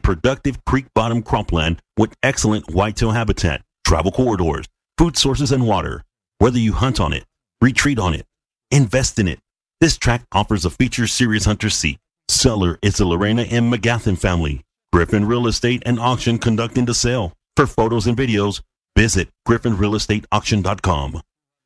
productive creek bottom cropland with excellent whitetail habitat, travel corridors, food sources, and water. Whether you hunt on it, retreat on it, invest in it, this tract offers a feature serious hunters seek. Seller is the Lorena M. McGathen family. Griffin Real Estate and Auction conducting the sale. For photos and videos, visit griffinrealestateauction.com.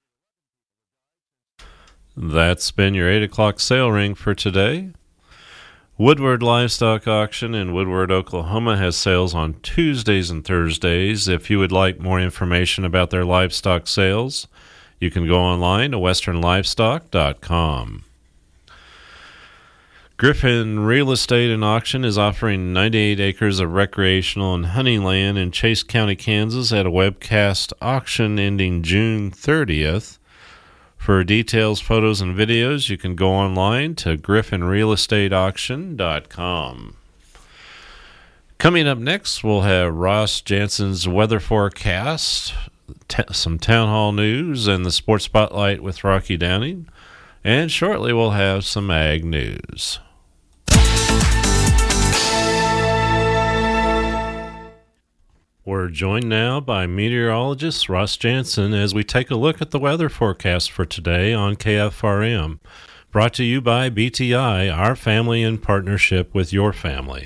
That's been your 8 o'clock sale ring for today. Woodward Livestock Auction in Woodward, Oklahoma has sales on Tuesdays and Thursdays. If you would like more information about their livestock sales, you can go online to westernlivestock.com. Griffin Real Estate and Auction is offering 98 acres of recreational and hunting land in Chase County, Kansas at a webcast auction ending June 30th. For details, photos, and videos, you can go online to griffinrealestateauction.com. Coming up next, we'll have Ross Jansen's weather forecast, some town hall news, and the sports spotlight with Rocky Downing. And shortly, we'll have some ag news. We're joined now by meteorologist Ross Jansen as we take a look at the weather forecast for today on KFRM. Brought to you by BTI, our family in partnership with your family.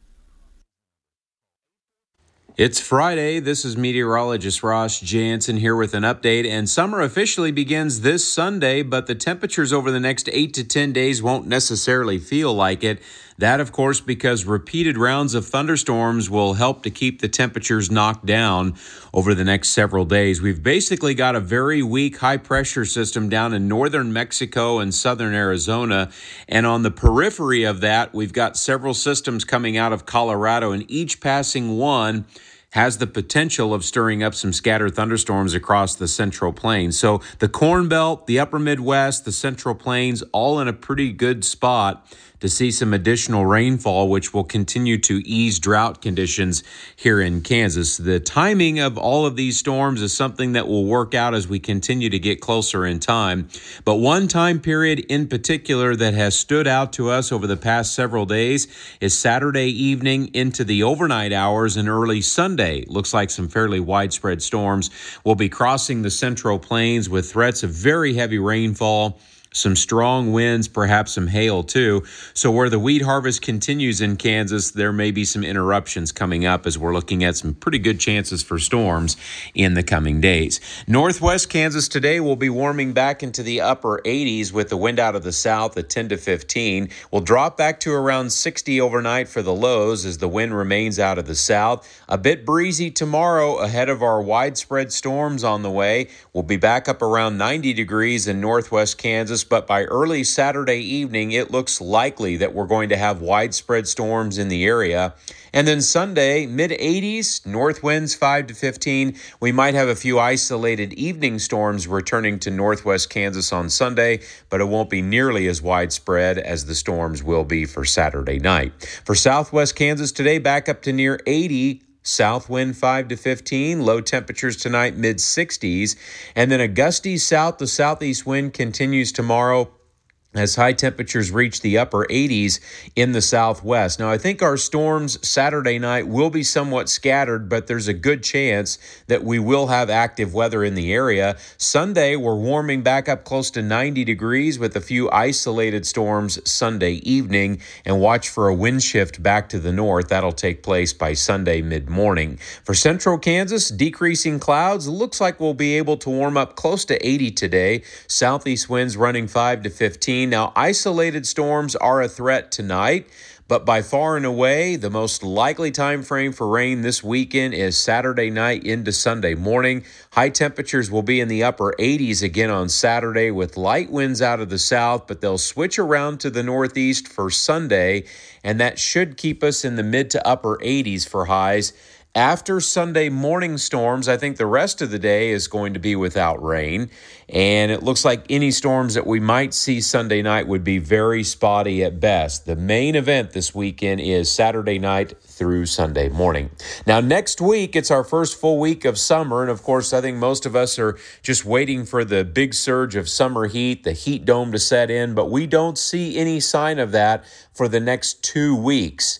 It's Friday. This is meteorologist Ross Jansen here with an update, and summer officially begins this Sunday, but the temperatures over the next 8 to 10 days won't necessarily feel like it. That, of course, because repeated rounds of thunderstorms will help to keep the temperatures knocked down over the next several days. We've basically got a very weak high-pressure system down in northern Mexico and southern Arizona, and on the periphery of that, we've got several systems coming out of Colorado, and each passing one has the potential of stirring up some scattered thunderstorms across the Central Plains. So the Corn Belt, the Upper Midwest, the Central Plains, all in a pretty good spot to see some additional rainfall, which will continue to ease drought conditions here in Kansas. The timing of all of these storms is something that will work out as we continue to get closer in time. But one time period in particular that has stood out to us over the past several days is Saturday evening into the overnight hours and early Sunday. Looks like some fairly widespread storms will be crossing the Central Plains with threats of very heavy rainfall, some strong winds, perhaps some hail too. So where the wheat harvest continues in Kansas, there may be some interruptions coming up as we're looking at some pretty good chances for storms in the coming days. Northwest Kansas today will be warming back into the upper 80s with the wind out of the south at 10 to 15. We'll drop back to around 60 overnight for the lows as the wind remains out of the south. A bit breezy tomorrow ahead of our widespread storms on the way. We'll be back up around 90 degrees in northwest Kansas, but by early Saturday evening, it looks likely that we're going to have widespread storms in the area. And then Sunday, mid-80s, north winds 5 to 15. We might have a few isolated evening storms returning to northwest Kansas on Sunday, but it won't be nearly as widespread as the storms will be for Saturday night. For southwest Kansas today, back up to near 80. South wind 5 to 15, low temperatures tonight mid-60s, and then a gusty south to southeast wind continues tomorrow as high temperatures reach the upper 80s in the southwest. Now, I think our storms Saturday night will be somewhat scattered, but there's a good chance that we will have active weather in the area. Sunday, we're warming back up close to 90 degrees with a few isolated storms Sunday evening, and watch for a wind shift back to the north. That'll take place by Sunday mid-morning. For central Kansas, decreasing clouds. Looks like we'll be able to warm up close to 80 today. Southeast winds running 5 to 15. Now, isolated storms are a threat tonight, but by far and away, the most likely time frame for rain this weekend is Saturday night into Sunday morning. High temperatures will be in the upper 80s again on Saturday with light winds out of the south, but they'll switch around to the northeast for Sunday, and that should keep us in the mid to upper 80s for highs. After Sunday morning storms, I think the rest of the day is going to be without rain, and it looks like any storms that we might see Sunday night would be very spotty at best. The main event this weekend is Saturday night through Sunday morning. Now, next week, it's our first full week of summer, and of course, I think most of us are just waiting for the big surge of summer heat, the heat dome to set in, but we don't see any sign of that for the next 2 weeks.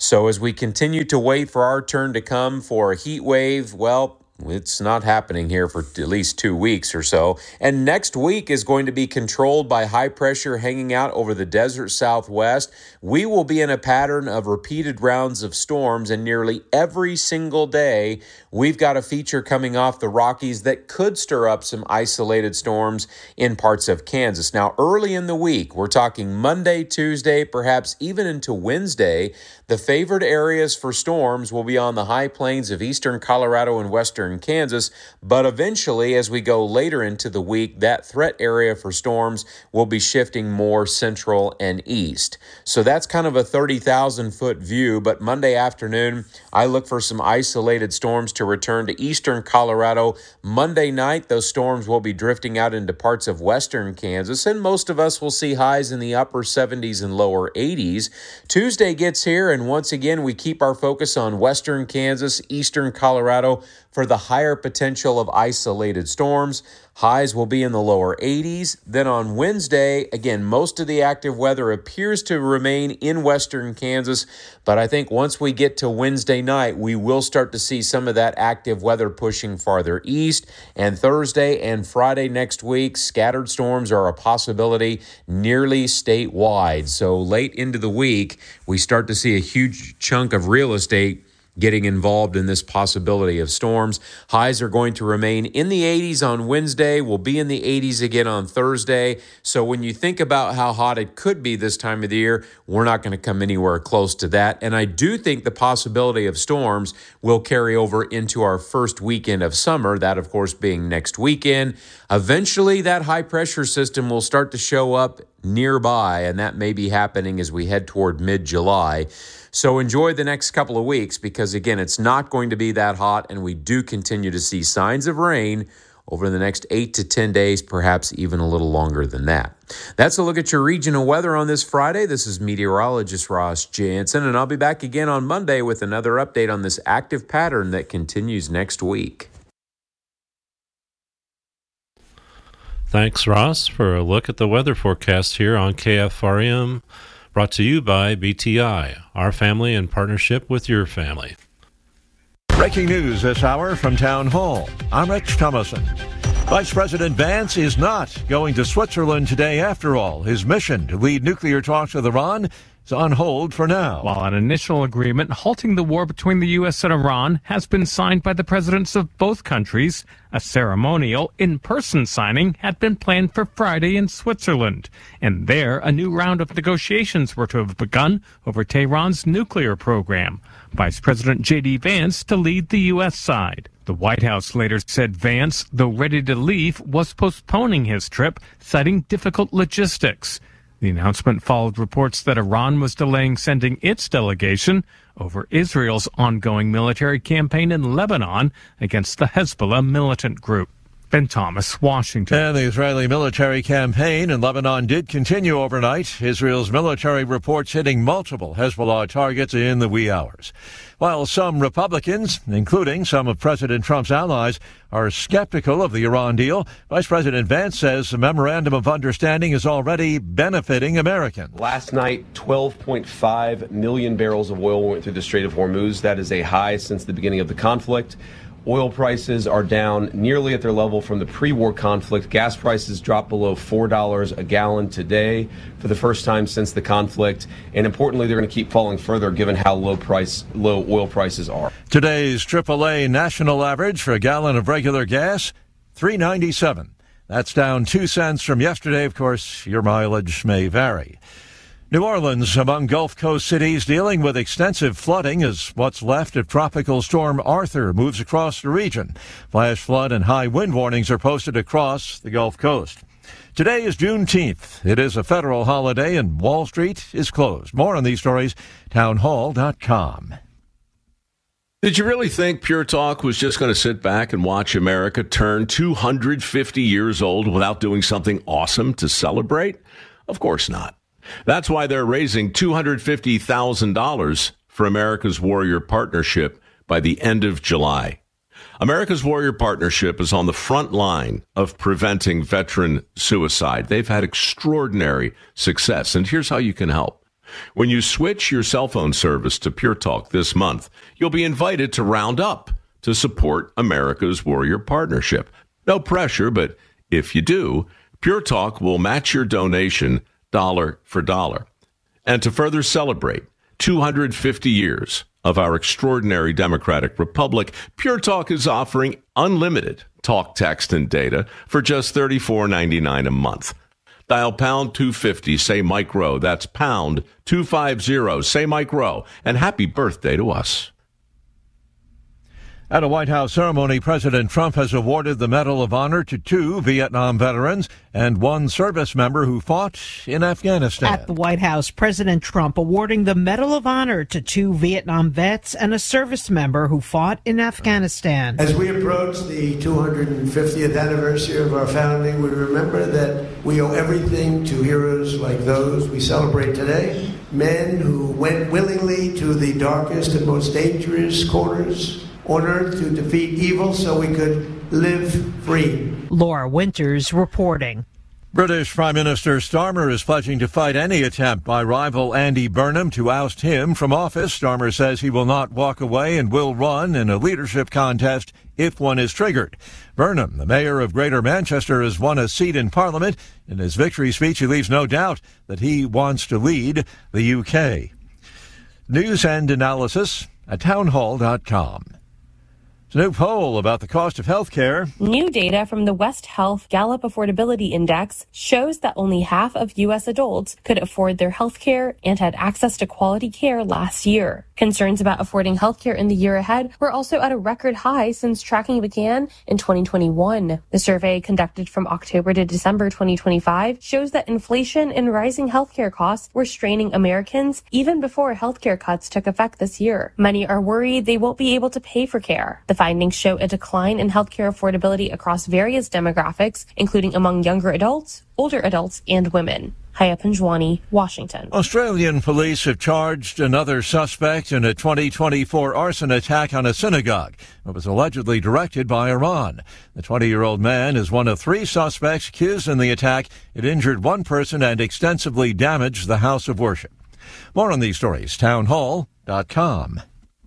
So as we continue to wait for our turn to come for a heat wave, well, it's not happening here for at least 2 weeks or so. And next week is going to be controlled by high pressure hanging out over the desert southwest. We will be in a pattern of repeated rounds of storms, and nearly every single day we've got a feature coming off the Rockies that could stir up some isolated storms in parts of Kansas. Now, early in the week, we're talking Monday, Tuesday, perhaps even into Wednesday, the favored areas for storms will be on the high plains of eastern Colorado and western Kansas, but eventually, as we go later into the week, that threat area for storms will be shifting more central and east. So that's kind of a 30,000-foot view, but Monday afternoon, I look for some isolated storms to return to eastern Colorado. Monday night, those storms will be drifting out into parts of western Kansas, and most of us will see highs in the upper 70s and lower 80s. Tuesday gets here, and once again, we keep our focus on western Kansas, eastern Colorado, for the higher potential of isolated storms. Highs will be in the lower 80s. Then on Wednesday, again, most of the active weather appears to remain in western Kansas, but I think once we get to Wednesday night, we will start to see some of that active weather pushing farther east. And Thursday and Friday next week, scattered storms are a possibility nearly statewide. So late into the week, we start to see a huge chunk of real estate getting involved in this possibility of storms. Highs are going to remain in the 80s on Wednesday. We'll be in the 80s again on Thursday. So when you think about how hot it could be this time of the year, we're not going to come anywhere close to that. And I do think the possibility of storms will carry over into our first weekend of summer, that of course being next weekend. Eventually that high pressure system will start to show up nearby, and that may be happening as we head toward mid-July. So enjoy the next couple of weeks because, again, it's not going to be that hot, and we do continue to see signs of rain over the next 8 to 10 days, perhaps even a little longer than that. That's a look at your regional weather on this Friday. This is meteorologist Ross Jansen, and I'll be back again on Monday with another update on this active pattern that continues next week. Thanks, Ross, for a look at the weather forecast here on KFRM. Brought to you by BTI, our family in partnership with your family. Breaking news this hour from Town Hall. I'm Rich Thomason. Vice President Vance is not going to Switzerland today after all. His mission to lead nuclear talks with Iran is on hold for now. While an initial agreement halting the war between the U.S. and Iran has been signed by the presidents of both countries, a ceremonial in-person signing had been planned for Friday in Switzerland. And there, a new round of negotiations were to have begun over Tehran's nuclear program. Vice President J.D. Vance to lead the U.S. side. The White House later said Vance, though ready to leave, was postponing his trip, citing difficult logistics. The announcement followed reports that Iran was delaying sending its delegation over Israel's ongoing military campaign in Lebanon against the Hezbollah militant group. Ben Thomas, Washington. And the Israeli military campaign in Lebanon did continue overnight. Israel's military reports hitting multiple Hezbollah targets in the wee hours. While some Republicans, including some of President Trump's allies, are skeptical of the Iran deal, Vice President Vance says the memorandum of understanding is already benefiting Americans. Last night, 12.5 million barrels of oil went through the Strait of Hormuz. That is a high since the beginning of the conflict. Oil prices are down nearly at their level from the pre-war conflict. Gas prices dropped below $4 a gallon today for the first time since the conflict. And importantly, they're going to keep falling further given how low oil prices are. Today's AAA national average for a gallon of regular gas, $3.97. That's down 2 cents from yesterday. Of course, your mileage may vary. New Orleans, among Gulf Coast cities dealing with extensive flooding as what's left of Tropical Storm Arthur moves across the region. Flash flood and high wind warnings are posted across the Gulf Coast. Today is Juneteenth. It is a federal holiday and Wall Street is closed. More on these stories, townhall.com. Did you really think Pure Talk was just going to sit back and watch America turn 250 years old without doing something awesome to celebrate? Of course not. That's why they're raising $250,000 for America's Warrior Partnership by the end of July. America's Warrior Partnership is on the front line of preventing veteran suicide. They've had extraordinary success, and here's how you can help. When you switch your cell phone service to Pure Talk this month, you'll be invited to round up to support America's Warrior Partnership. No pressure, but if you do, Pure Talk will match your donation dollar for dollar. And to further celebrate 250 years of our extraordinary democratic republic, Pure Talk is offering unlimited talk, text, and data for just $34.99 a month. Dial pound 250, say Mike Rowe. That's pound 250, say Mike Rowe. And happy birthday to us. At a White House ceremony, President Trump has awarded the Medal of Honor to 2 Vietnam veterans and 1 service member who fought in Afghanistan. At the White House, President Trump awarding the Medal of Honor to 2 Vietnam vets and a service member who fought in Afghanistan. As we approach the 250th anniversary of our founding, we remember that we owe everything to heroes like those we celebrate today. Men who went willingly to the darkest and most dangerous corners on earth to defeat evil so we could live free. Laura Winters reporting. British Prime Minister Starmer is pledging to fight any attempt by rival Andy Burnham to oust him from office. Starmer says he will not walk away and will run in a leadership contest if one is triggered. Burnham, the mayor of Greater Manchester, has won a seat in Parliament. In his victory speech, he leaves no doubt that he wants to lead the UK. News and analysis at townhall.com. A new poll about the cost of health care. New data from the West Health Gallup Affordability Index shows that only half of U.S. adults could afford their health care and had access to quality care last year. Concerns about affording health care in the year ahead were also at a record high since tracking began in 2021. The survey conducted from October to December 2025 shows that inflation and rising health care costs were straining Americans even before health care cuts took effect this year. Many are worried they won't be able to pay for care. The findings show a decline in healthcare affordability across various demographics, including among younger adults, older adults, and women. Haya Panjwani, Washington. Australian police have charged another suspect in a 2024 arson attack on a synagogue that was allegedly directed by Iran. The 20-year-old man is one of 3 suspects accused in the attack. It injured 1 person and extensively damaged the house of worship. More on these stories, townhall.com.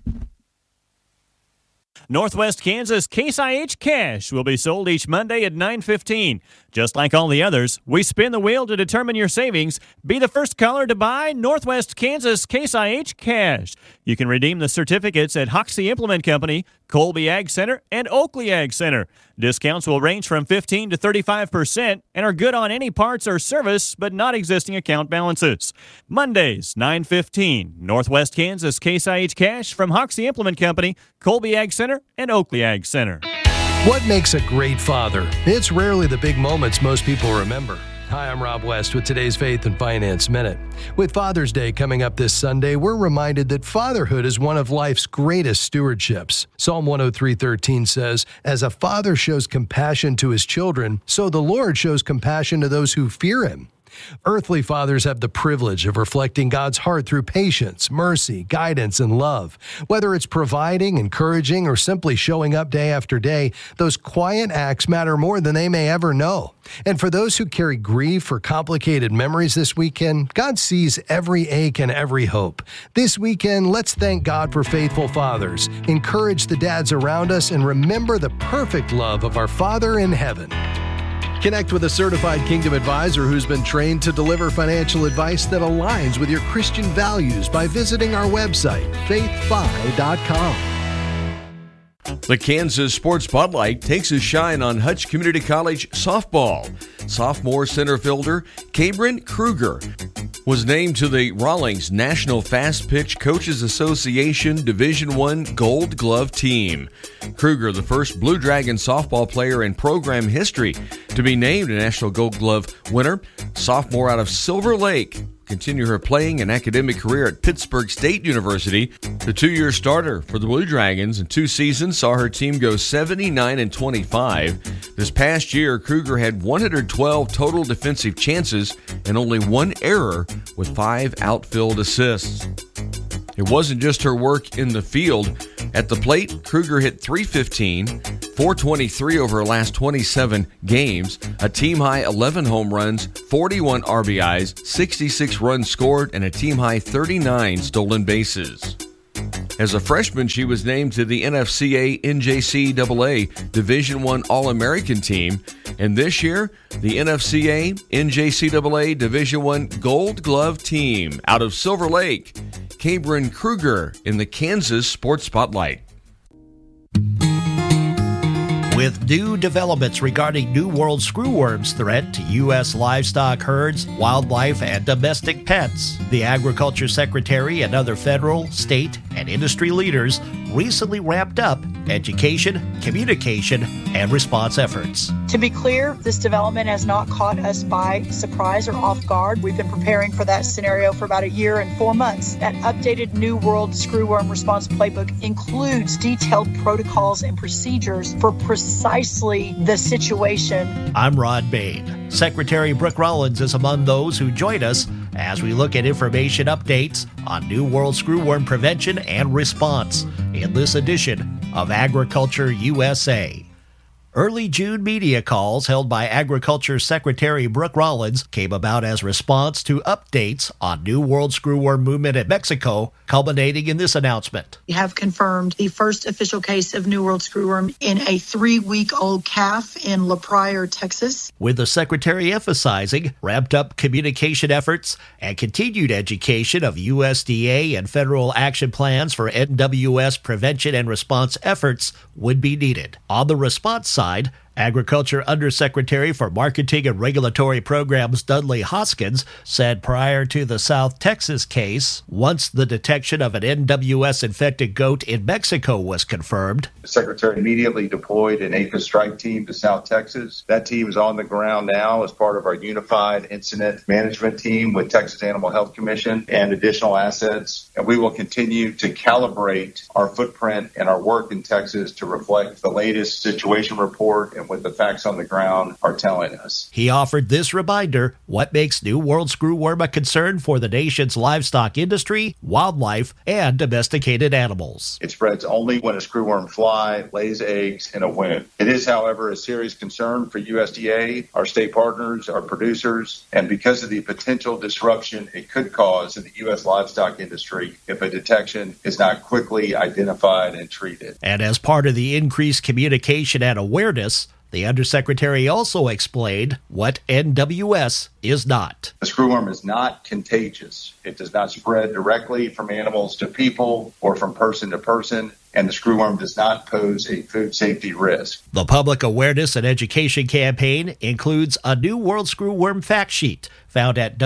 Northwest Kansas Case IH Cash will be sold each Monday at 9:15. Just like all the others, we spin the wheel to determine your savings. Be the first caller to buy Northwest Kansas Case IH Cash. You can redeem the certificates at Hoxie Implement Company, Colby Ag Center, and Oakley Ag Center. Discounts will range from 15% to 35% and are good on any parts or service, but not existing account balances. Mondays, 9:15, Northwest Kansas Case IH Cash from Hoxie Implement Company, Colby Ag Center, and Oakley Ag Center. What makes a great father? It's rarely the big moments most people remember. Hi, I'm Rob West with today's Faith and Finance Minute. With Father's Day coming up this Sunday, we're reminded that fatherhood is one of life's greatest stewardships. Psalm 103:13 says, "As a father shows compassion to his children, so the Lord shows compassion to those who fear him." Earthly fathers have the privilege of reflecting God's heart through patience, mercy, guidance, and love. Whether it's providing, encouraging, or simply showing up day after day, those quiet acts matter more than they may ever know. And for those who carry grief or complicated memories this weekend, God sees every ache and every hope. This weekend, let's thank God for faithful fathers, encourage the dads around us, and remember the perfect love of our Father in heaven. Connect with a certified Kingdom advisor who's been trained to deliver financial advice that aligns with your Christian values by visiting our website, faithfi.com. The Kansas Sports Spotlight takes a shine on Hutch Community College softball. Sophomore center fielder Cabrin Kruger was named to the Rawlings National Fast Pitch Coaches Association Division I Gold Glove team. Kruger, the first Blue Dragon softball player in program history to be named a National Gold Glove winner. Sophomore out of Silver Lake, continue her playing and academic career at Pittsburgh State University. The 2-year starter for the Blue Dragons in 2 seasons saw her team go 79-25. This past year, Kruger had 112 total defensive chances and only 1 error with 5 outfield assists. It wasn't just her work in the field. At the plate, Kruger hit .315, .423 over her last 27 games, a team-high 11 home runs, 41 RBIs, 66 runs scored, and a team-high 39 stolen bases. As a freshman, she was named to the NFCA NJCAA Division I All-American team, and this year, the NFCA NJCAA Division I Gold Glove team out of Silver Lake. Cabrin Kruger in the Kansas Sports Spotlight. With new developments regarding New World screwworm's threat to U.S. livestock herds, wildlife, and domestic pets, the Agriculture Secretary and other federal, state, and industry leaders recently wrapped up education, communication, and response efforts. To be clear, this development has not caught us by surprise or off guard. We've been preparing for that scenario for about a year and 4 months. That updated New World Screwworm Response Playbook includes detailed protocols and procedures for precisely the situation. I'm Rod Bain. Secretary Brooke Rollins is among those who join us as we look at information updates on New World Screwworm prevention and response in this edition of Agriculture USA. Early June media calls held by Agriculture Secretary Brooke Rollins came about as response to updates on New World Screwworm movement in Mexico, culminating in this announcement. We have confirmed the first official case of New World Screwworm in a 3-week-old calf in La Pryor, Texas. With the Secretary emphasizing ramped up communication efforts and continued education of USDA and federal action plans for NWS prevention and response efforts would be needed. On the response side, Agriculture Undersecretary for Marketing and Regulatory Programs Dudley Hoskins said prior to the South Texas case, once the detection of an NWS-infected goat in Mexico was confirmed, the Secretary immediately deployed an APHIS strike team to South Texas. That team is on the ground now as part of our unified incident management team with Texas Animal Health Commission and additional assets. And we will continue to calibrate our footprint and our work in Texas to reflect the latest situation report and what the facts on the ground are telling us. He offered this reminder: what makes New World Screwworm a concern for the nation's livestock industry, wildlife, and domesticated animals. It spreads only when a screwworm fly lays eggs in a wound. It is, however, a serious concern for USDA, our state partners, our producers, and because of the potential disruption it could cause in the U.S. livestock industry if a detection is not quickly identified and treated. And as part of the increased communication and awareness, the Undersecretary also explained what NWS is not. The screwworm is not contagious. It does not spread directly from animals to people or from person to person, and the screwworm does not pose a food safety risk. The public awareness and education campaign includes a New World Screwworm fact sheet found at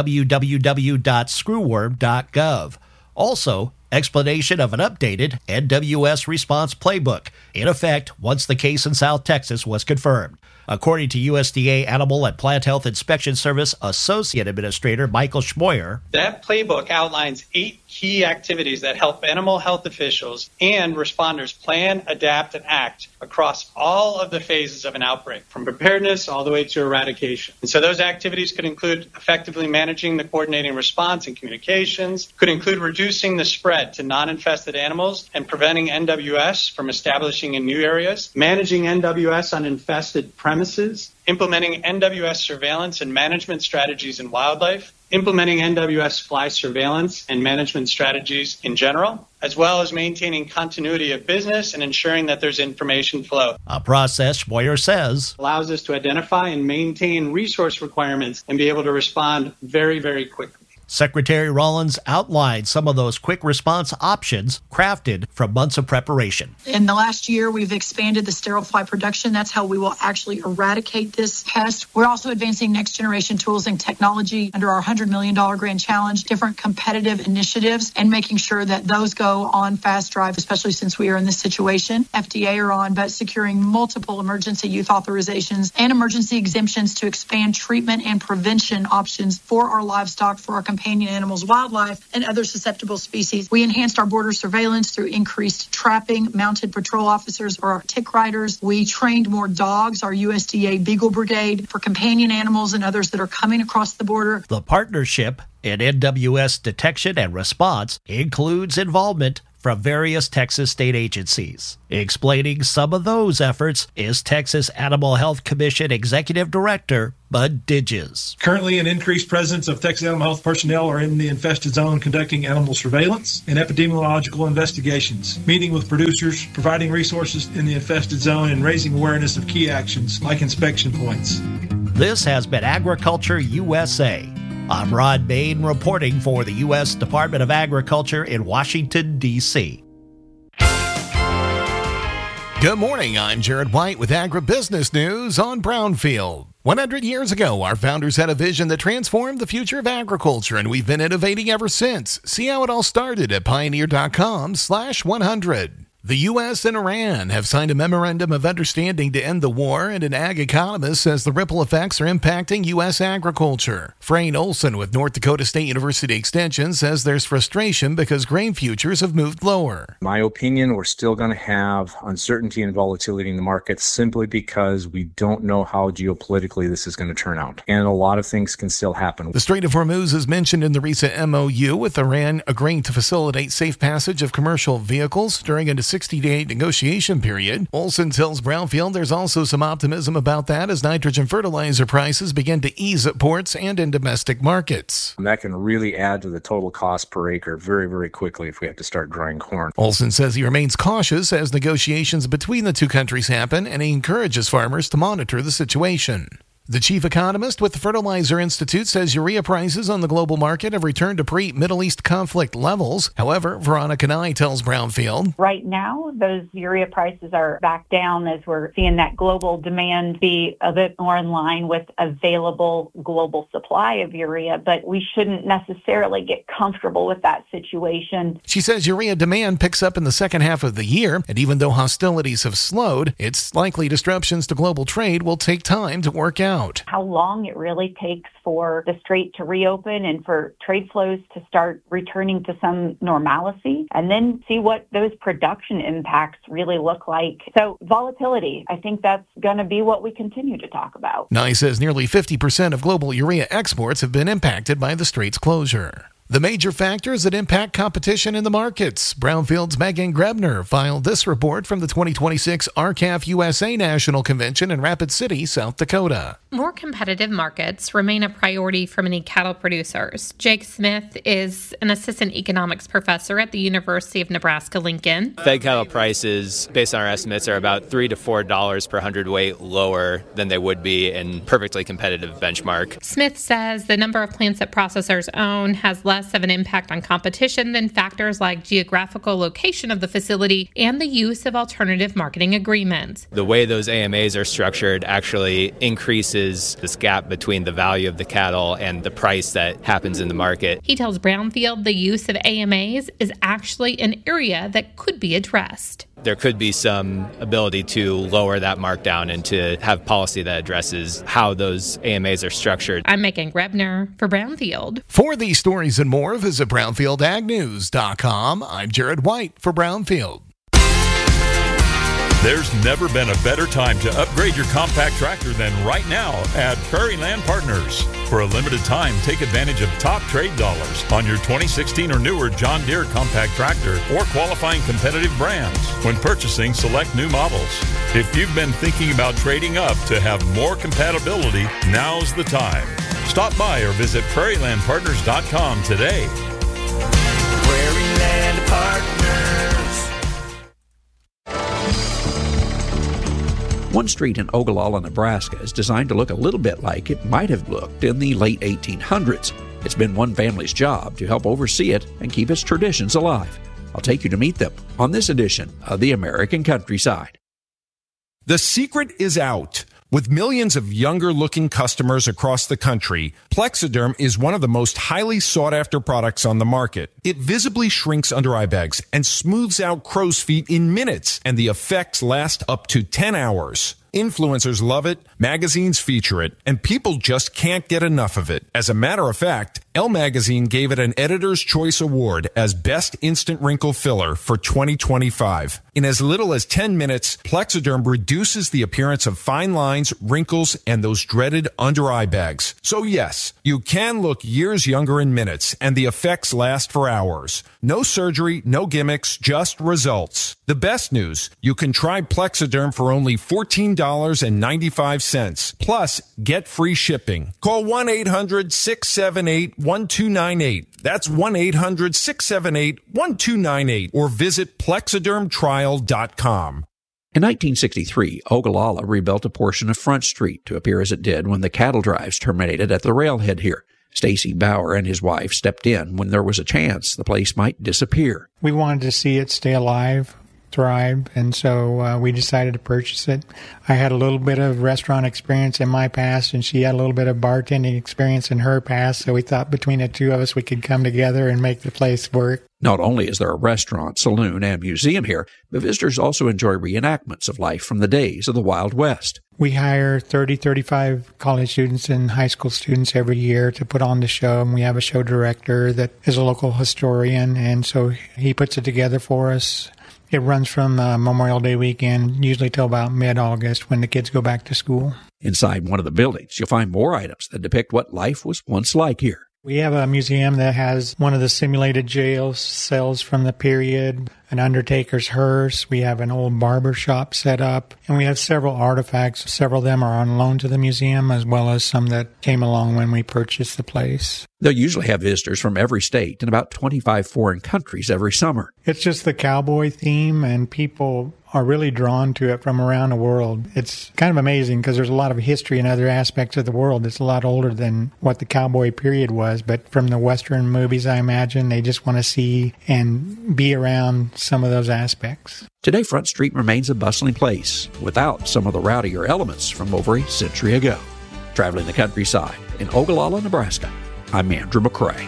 www.screwworm.gov. Also, explanation of an updated NWS response playbook, in effect once the case in South Texas was confirmed. According to USDA Animal and Plant Health Inspection Service Associate Administrator Michael Schmoyer, that playbook outlines 8 key activities that help animal health officials and responders plan, adapt, and act across all of the phases of an outbreak, from preparedness all the way to eradication. And so those activities could include effectively managing the coordinating response and communications, could include reducing the spread to non-infested animals and preventing NWS from establishing in new areas, managing NWS on infested premises, implementing NWS surveillance and management strategies in wildlife, implementing NWS fly surveillance and management strategies in general, as well as maintaining continuity of business and ensuring that there's information flow. A process, Schmoyer says, allows us to identify and maintain resource requirements and be able to respond very, very quickly. Secretary Rollins outlined some of those quick response options crafted from months of preparation. In the last year, we've expanded the sterile fly production. That's how we will actually eradicate this pest. We're also advancing next generation tools and technology under our $100 million grand challenge, different competitive initiatives, and making sure that those go on fast drive, especially since we are in this situation. FDA are on, but securing multiple emergency youth authorizations and emergency exemptions to expand treatment and prevention options for our livestock, for our companion animals, wildlife, and other susceptible species. We enhanced our border surveillance through increased trapping, mounted patrol officers or our tick riders. We trained more dogs, our USDA Beagle Brigade, for companion animals and others that are coming across the border. The partnership in NWS detection and response includes involvement from various Texas state agencies. Explaining some of those efforts is Texas Animal Health Commission Executive Director Bud Digges. Currently, an increased presence of Texas Animal Health personnel are in the infested zone conducting animal surveillance and epidemiological investigations, meeting with producers, providing resources in the infested zone, and raising awareness of key actions like inspection points. This has been Agriculture USA. I'm Rod Bain reporting for the U.S. Department of Agriculture in Washington, D.C. Good morning, I'm Jared White with Agribusiness News on Brownfield. 100 years ago, our founders had a vision that transformed the future of agriculture, and we've been innovating ever since. See how it all started at pioneer.com/100. The U.S. and Iran have signed a memorandum of understanding to end the war, and an ag economist says the ripple effects are impacting U.S. agriculture. Frayne Olson with North Dakota State University Extension says there's frustration because grain futures have moved lower. My opinion, we're still going to have uncertainty and volatility in the markets simply because we don't know how geopolitically this is going to turn out. And a lot of things can still happen. The Strait of Hormuz is mentioned in the recent MOU, with Iran agreeing to facilitate safe passage of commercial vehicles during a 60-day negotiation period. Olson tells Brownfield there's also some optimism about that as nitrogen fertilizer prices begin to ease at ports and in domestic markets. And that can really add to the total cost per acre very, very quickly if we have to start drying corn. Olson says he remains cautious as negotiations between the two countries happen, and he encourages farmers to monitor the situation. The chief economist with the Fertilizer Institute says urea prices on the global market have returned to pre-Middle East conflict levels. However, Veronica Nye tells Brownfield, right now, those urea prices are back down as we're seeing that global demand be a bit more in line with available global supply of urea, but we shouldn't necessarily get comfortable with that situation. She says urea demand picks up in the second half of the year, and even though hostilities have slowed, it's likely disruptions to global trade will take time to work out. How long it really takes for the strait to reopen and for trade flows to start returning to some normalcy, and then see what those production impacts really look like. So volatility, I think that's going to be what we continue to talk about. Nye says nearly 50% of global urea exports have been impacted by the strait's closure. The major factors that impact competition in the markets. Brownfield's Megan Grebner filed this report from the 2026 RCAF USA National Convention in Rapid City, South Dakota. More competitive markets remain a priority for many cattle producers. Jake Smith is an assistant economics professor at the University of Nebraska-Lincoln. Fed cattle prices, based on our estimates, are about $3 to $4 per hundredweight lower than they would be in perfectly competitive benchmark. Smith says the number of plants that processors own has less of an impact on competition than factors like geographical location of the facility and the use of alternative marketing agreements. The way those AMAs are structured actually increases this gap between the value of the cattle and the price that happens in the market. He tells Brownfield the use of AMAs is actually an area that could be addressed. There could be some ability to lower that markdown and to have policy that addresses how those AMAs are structured. I'm Megan Grebner for Brownfield. For these stories and more, visit BrownfieldAgNews.com. I'm Jared White for Brownfield. There's never been a better time to upgrade your compact tractor than right now at Prairie Land Partners. For a limited time, take advantage of top trade dollars on your 2016 or newer John Deere compact tractor or qualifying competitive brands when purchasing select new models. If you've been thinking about trading up to have more compatibility, now's the time. Stop by or visit prairielandpartners.com today. Prairie Land Partners. One street in Ogallala, Nebraska is designed to look a little bit like it might have looked in the late 1800s. It's been one family's job to help oversee it and keep its traditions alive. I'll take you to meet them on this edition of The American Countryside. The secret is out. With millions of younger-looking customers across the country, Plexiderm is one of the most highly sought-after products on the market. It visibly shrinks under eye bags and smooths out crow's feet in minutes, and the effects last up to 10 hours. Influencers love it, magazines feature it, and people just can't get enough of it. As a matter of fact, Elle Magazine gave it an Editor's Choice Award as Best Instant Wrinkle Filler for 2025. In as little as 10 minutes, Plexiderm reduces the appearance of fine lines, wrinkles, and those dreaded under-eye bags. So yes, you can look years younger in minutes, and the effects last for hours. No surgery, no gimmicks, just results. The best news, you can try Plexiderm for only $14.95. Plus, get free shipping. Call 1-800-678-1298. That's 1-800-678-1298. Or visit plexidermtrial.com. In 1963, Ogallala rebuilt a portion of Front Street to appear as it did when the cattle drives terminated at the railhead here. Stacy Bauer and his wife stepped in when there was a chance the place might disappear. We wanted to see it stay alive, thrive, and so we decided to purchase it. I had a little bit of restaurant experience in my past, and she had a little bit of bartending experience in her past, so we thought between the two of us we could come together and make the place work. Not only is there a restaurant, saloon, and museum here, but visitors also enjoy reenactments of life from the days of the Wild West. We hire 35 college students and high school students every year to put on the show, and we have a show director that is a local historian, and so he puts it together for us. It runs from Memorial Day weekend, usually till about mid-August when the kids go back to school. Inside one of the buildings, you'll find more items that depict what life was once like here. We have a museum that has one of the simulated jail cells from the period, an undertaker's hearse. We have an old barber shop set up, and we have several artifacts. Several of them are on loan to the museum, as well as some that came along when we purchased the place. They'll usually have visitors from every state and about 25 foreign countries every summer. It's just the cowboy theme, and people are really drawn to it from around the world. It's kind of amazing because there's a lot of history in other aspects of the world that's a lot older than what the cowboy period was. But from the Western movies, I imagine, they just want to see and be around some of those aspects. Today, Front Street remains a bustling place without some of the rowdier elements from over a century ago. Traveling the countryside in Ogallala, Nebraska, I'm Andrew McCrae.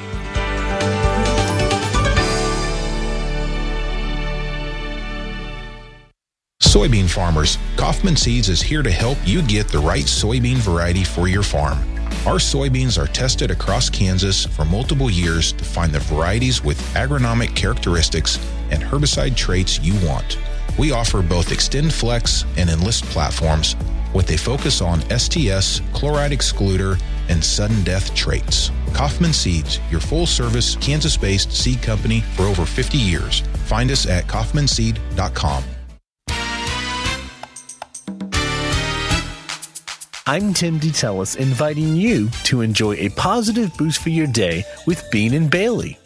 Soybean farmers, Kaufman Seeds is here to help you get the right soybean variety for your farm. Our soybeans are tested across Kansas for multiple years to find the varieties with agronomic characteristics and herbicide traits you want. We offer both XtendFlex and Enlist platforms with a focus on STS, chloride excluder, and sudden death traits. Kaufman Seeds, your full-service Kansas-based seed company for over 50 years. Find us at kaufmanseed.com. I'm Tim DeTellis, inviting you to enjoy a positive boost for your day with Bean & Bailey.